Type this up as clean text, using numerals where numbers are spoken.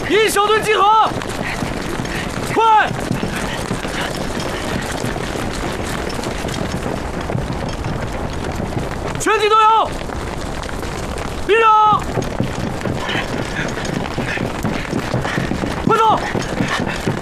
一小队集合，快！全体都有，立正！